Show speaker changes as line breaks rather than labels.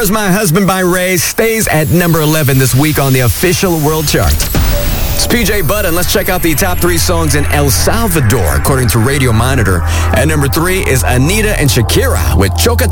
Where's My Husband by Ray stays at number 11 this week on the official world chart. It's PJ Budden. Let's check out the top 3 songs in El Salvador, according to Radio Monitor. At number 3 is Anita and Shakira with Choca